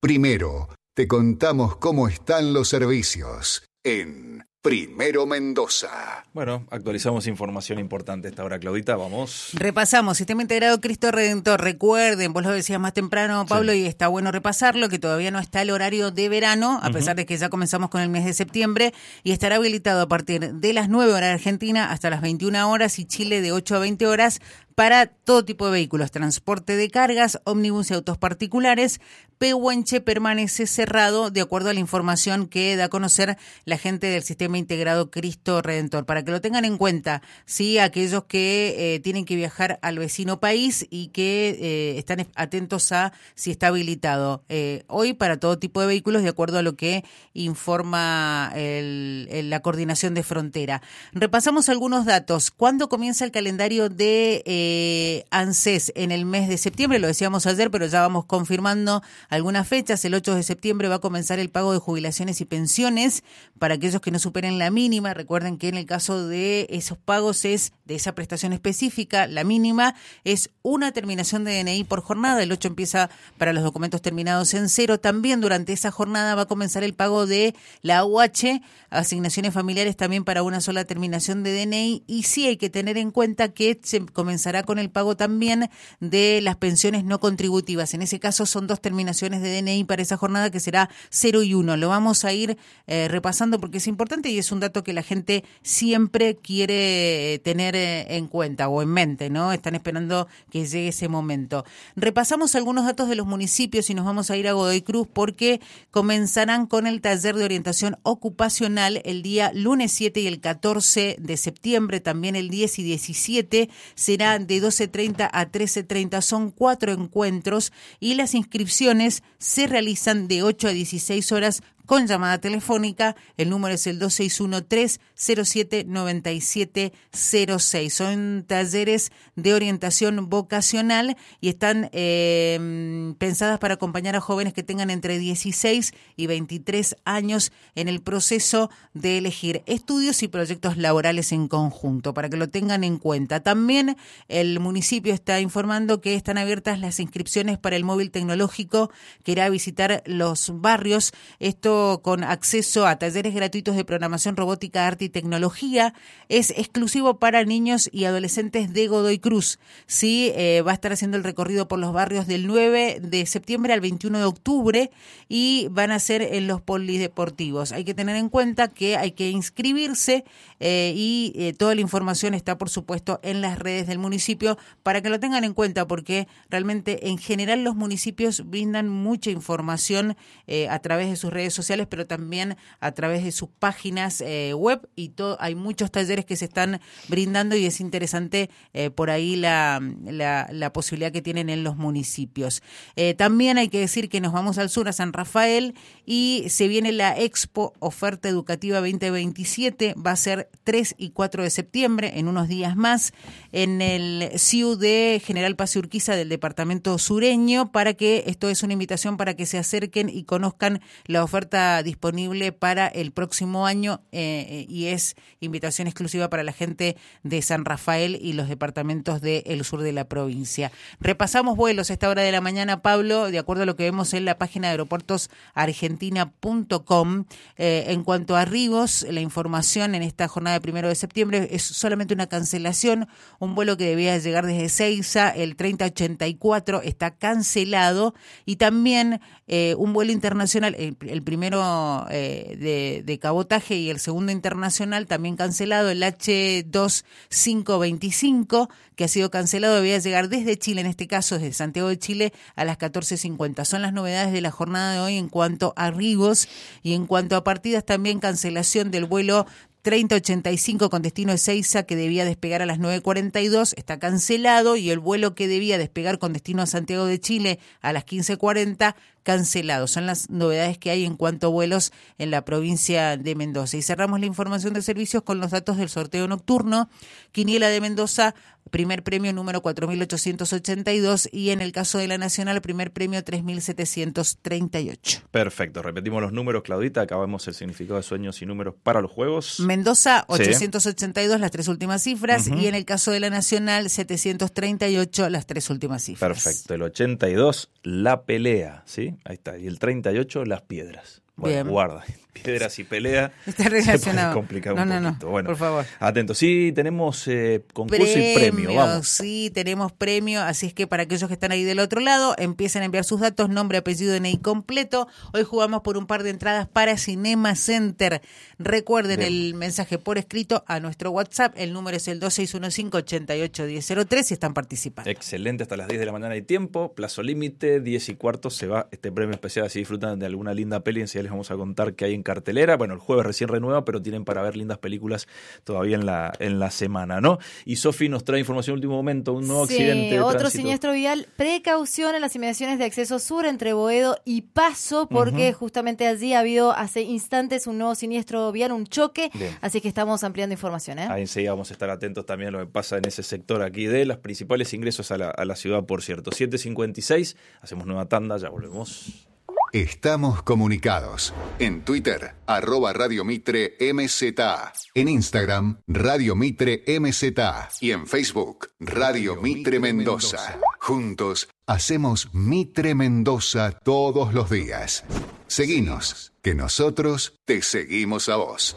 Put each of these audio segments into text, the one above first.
Primero, te contamos cómo están los servicios en Primero Mendoza. Bueno, actualizamos información importante esta hora, Claudita, vamos. Repasamos, Sistema Integrado Cristo Redentor. Recuerden, vos lo decías más temprano, Pablo, y está bueno repasarlo, que todavía no está el horario de verano, a pesar de que ya comenzamos con el mes de septiembre, y estará habilitado a partir de las 9 horas de Argentina hasta las 21 horas y Chile de 8 a 20 horas para todo tipo de vehículos, transporte de cargas, ómnibus y autos particulares. Pehuenche permanece cerrado de acuerdo a la información que da a conocer la gente del Sistema Integrado Cristo Redentor. Para que lo tengan en cuenta, sí, aquellos que tienen que viajar al vecino país y que están atentos a si está habilitado. Hoy para todo tipo de vehículos, de acuerdo a lo que informa la Coordinación de Frontera. Repasamos algunos datos. ¿Cuándo comienza el calendario de ANSES en el mes de septiembre? Lo decíamos ayer, pero ya vamos confirmando algunas fechas. El 8 de septiembre va a comenzar el pago de jubilaciones y pensiones para aquellos que no superen la mínima. Recuerden que en el caso de esos pagos de esa prestación específica, la mínima es una terminación de DNI por jornada. El 8 empieza para los documentos terminados en 0. También durante esa jornada va a comenzar el pago de la AUH, asignaciones familiares también para una sola terminación de DNI. Y sí hay que tener en cuenta que se comenzará con el pago también de las pensiones no contributivas. En ese caso son 2 terminaciones de DNI para esa jornada, que será 0 y 1. Lo vamos a ir repasando porque es importante y es un dato que la gente siempre quiere tener en cuenta o en mente, ¿no? Están esperando que llegue ese momento. Repasamos algunos datos de los municipios y nos vamos a ir a Godoy Cruz porque comenzarán con el taller de orientación ocupacional el día lunes 7 y el 14 de septiembre, también el 10 y 17 será de 12:30 a 13:30. Son 4 encuentros y las inscripciones se realizan de 8 a 16 horas con llamada telefónica. El número es el 261-307-9706. Son talleres de orientación vocacional y están pensadas para acompañar a jóvenes que tengan entre 16 y 23 años en el proceso de elegir estudios y proyectos laborales en conjunto, para que lo tengan en cuenta. También el municipio está informando que están abiertas las inscripciones para el móvil tecnológico que irá a visitar los barrios. Esto con acceso a talleres gratuitos de programación robótica, arte y tecnología. Es exclusivo para niños y adolescentes de Godoy Cruz. Sí, va a estar haciendo el recorrido por los barrios del 9 de septiembre al 21 de octubre y van a ser en los polideportivos. Hay que tener en cuenta que hay que inscribirse y toda la información está, por supuesto, en las redes del municipio para que lo tengan en cuenta, porque realmente en general los municipios brindan mucha información a través de sus redes sociales, pero también a través de sus páginas web y todo. Hay muchos talleres que se están brindando y es interesante por ahí la posibilidad que tienen en los municipios. También hay que decir que nos vamos al sur, a San Rafael, y se viene la Expo Oferta Educativa 2027. Va a ser 3 y 4 de septiembre, en unos días más, en el CIU de General Paz y Urquiza del departamento sureño, para que esto es una invitación para que se acerquen y conozcan la oferta disponible para el próximo año y es invitación exclusiva para la gente de San Rafael y los departamentos del sur de la provincia. Repasamos vuelos a esta hora de la mañana, Pablo, de acuerdo a lo que vemos en la página de aeropuertosargentina.com. En cuanto a arribos, la información en esta jornada de 1 de septiembre es solamente una cancelación. Un vuelo que debía llegar desde Seiza, el 3084, está cancelado, y también un vuelo internacional, el primero de cabotaje y el segundo internacional también cancelado, el H2525, que ha sido cancelado, debía llegar desde Chile, en este caso desde Santiago de Chile, a las 14:50. Son las novedades de la jornada de hoy en cuanto a arribos, y en cuanto a partidas también cancelación del vuelo 3085 con destino Ezeiza, que debía despegar a las 9:42, está cancelado, y el vuelo que debía despegar con destino a Santiago de Chile a las 15:40, cancelado. Son las novedades que hay en cuanto a vuelos en la provincia de Mendoza. Y cerramos la información de servicios con los datos del sorteo nocturno. Quiniela de Mendoza, primer premio número 4.882, y en el caso de la Nacional, primer premio 3.738. Perfecto, repetimos los números, Claudita, acabamos el significado de sueños y números para los juegos. Mendoza, 882, sí, las 3 últimas cifras, y en el caso de la Nacional, 738, las 3 últimas cifras. Perfecto, el 82, la pelea, ¿sí? ¿sí? Ahí está. Y el 38, las piedras. Bueno, Bien. guarda. Piedras y pelea. Está relacionado. Se puede complicar un poquito. No, Bueno, por favor. atentos. Sí, tenemos concurso y premio. Vamos. Sí, tenemos premio, así es que para aquellos que están ahí del otro lado, empiecen a enviar sus datos, nombre, apellido, DNI completo. Hoy jugamos por un par de entradas para Cinema Center. Recuerden Bien. el mensaje por escrito a nuestro WhatsApp, el número es el 2615-881003 si están participando. Excelente, hasta las 10 de la mañana hay tiempo, plazo límite, 10:15 se va este premio especial, así disfrutan de alguna linda peli, enseguida les vamos a contar qué hay en cartelera. Bueno, el jueves recién renueva, pero tienen para ver lindas películas todavía en la semana, ¿no? Y Sofi nos trae información de último momento, un nuevo accidente de otro tránsito. siniestro vial, precaución en las inmediaciones de acceso sur entre Boedo y Paso, porque justamente allí ha habido hace instantes un nuevo siniestro vial, un choque, Bien. así que estamos ampliando información. Ahí enseguida vamos a estar atentos también a lo que pasa en ese sector aquí de los principales ingresos a la ciudad, por cierto. 7:56, hacemos nueva tanda, ya volvemos. Estamos comunicados. En Twitter, @Radio Mitre MZA. En Instagram, Radio Mitre MZA. Y en Facebook, Radio Mitre Mendoza. Juntos, hacemos Mitre Mendoza todos los días. Seguinos, que nosotros te seguimos a vos.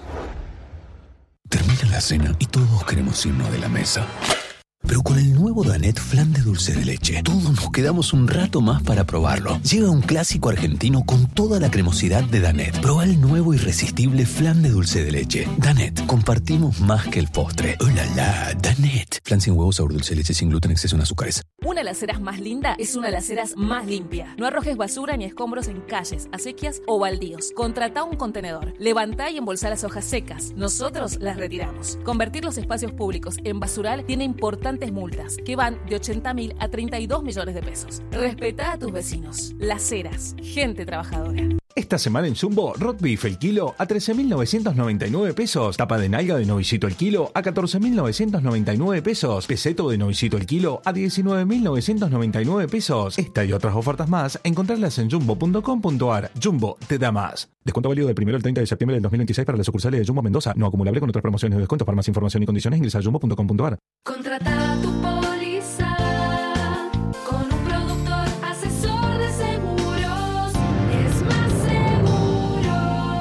Termina la cena y todos queremos irnos de la mesa. Pero con el nuevo Danette Flan de dulce de leche, todos nos quedamos un rato más para probarlo. Llega un clásico argentino con toda la cremosidad de Danette. Proba el nuevo irresistible flan de dulce de leche. Danette, compartimos más que el postre. ¡Oh, la, la! Danette. Flan sin huevos, sabor dulce de leche, sin gluten, exceso en azúcares. Una de las aceras más linda es una de las aceras más limpia. No arrojes basura ni escombros en calles, acequias o baldíos. Contratá un contenedor. Levantá y embolsá las hojas secas. Nosotros las retiramos. Convertir los espacios públicos en basural tiene importantes multas que van de 80.000 a 32 millones de pesos. Respetá a tus vecinos. Las Heras, gente trabajadora. Esta semana en Jumbo, roast beef el kilo a 13.999 pesos. Tapa de nalga de novicito el kilo a 14.999 pesos. Peseto de novicito el kilo a 19.999 pesos. Esta y otras ofertas más, encontrarlas en jumbo.com.ar. Jumbo te da más. Descuento válido del 1 al 30 de septiembre del 2026 para las sucursales de Jumbo Mendoza. No acumulable con otras promociones de descuento. Para más información y condiciones ingresa a jumbo.com.ar. Contrata tu póliza con un productor asesor de seguros. Es más seguro.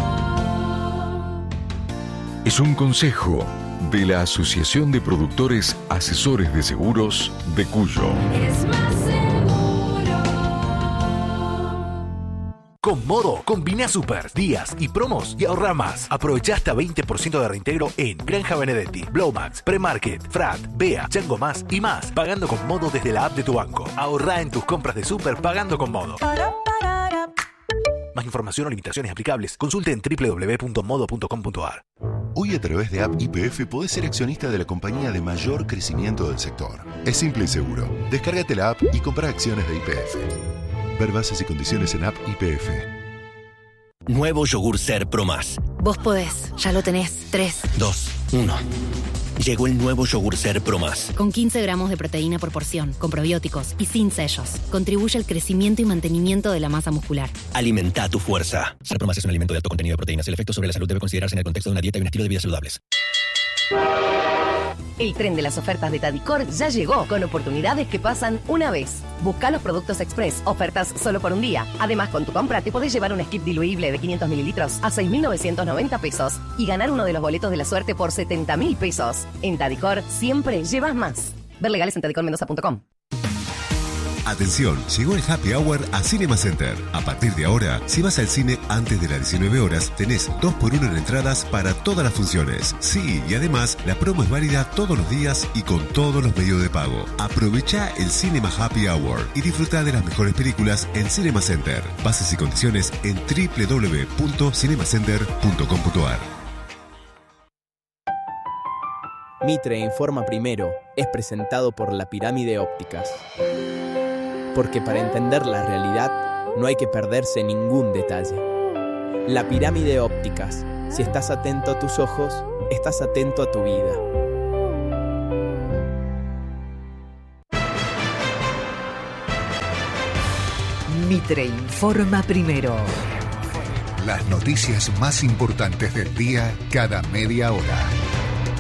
Es un consejo de la Asociación de Productores Asesores de Seguros de Cuyo. Es más seguro. Con Modo, combina super, días y promos y ahorra más. Aprovecha hasta 20% de reintegro en Granja Benedetti, Blowmax, Premarket, Frat, Bea, Chango Más y más, pagando con Modo desde la app de tu banco. Ahorra en tus compras de super pagando con Modo. Más información o limitaciones aplicables, consulte en www.modo.com.ar. Hoy a través de App YPF podés ser accionista de la compañía de mayor crecimiento del sector. Es simple y seguro. Descárgate la app y compra acciones de YPF. Ver bases y condiciones en App YPF. Nuevo yogur Ser Pro Más. Vos podés, ya lo tenés. 3, 2, 1. Llegó el nuevo yogur Ser Pro Más. Con 15 gramos de proteína por porción, con probióticos y sin sellos. Contribuye al crecimiento y mantenimiento de la masa muscular. Alimenta tu fuerza. Ser Pro Más es un alimento de alto contenido de proteínas. El efecto sobre la salud debe considerarse en el contexto de una dieta y un estilo de vida saludables. El tren de las ofertas de Tadicor ya llegó, con oportunidades que pasan una vez. Busca los productos express, ofertas solo por un día. Además, con tu compra te podés llevar un skip diluible de 500 mililitros a 6.990 pesos y ganar uno de los boletos de la suerte por 70.000 pesos. En Tadicor siempre llevas más. Ver legales en tadicormendoza.com. Atención, llegó el Happy Hour a Cinema Center. A partir de ahora, si vas al cine antes de las 19 horas, tenés 2x1 en entradas para todas las funciones. Sí, y además, la promo es válida todos los días y con todos los medios de pago. Aprovecha el Cinema Happy Hour y disfruta de las mejores películas en Cinema Center. Bases y condiciones en www.cinemacenter.com.ar. Mitre Informa Primero es presentado por La Pirámide Ópticas. Porque para entender la realidad no hay que perderse ningún detalle. La Pirámide Ópticas. Si estás atento a tus ojos, estás atento a tu vida. Mitre Informa Primero. Las noticias más importantes del día cada media hora.